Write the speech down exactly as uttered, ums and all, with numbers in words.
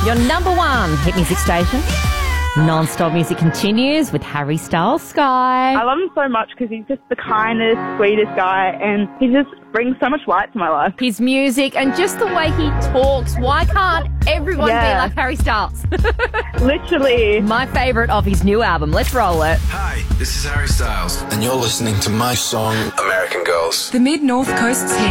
Your number one hit music station. Non-stop music continues with Harry Styles, Sky. I love him so much because he's just the kindest, sweetest guy, and he just brings so much light to my life. His music and just the way he talks. Why can't everyone Yeah. be like Harry Styles? Literally. My favourite of his new album. Let's roll it. Hi, this is Harry Styles, and you're listening to my song, American Girls. The Mid-North Coast's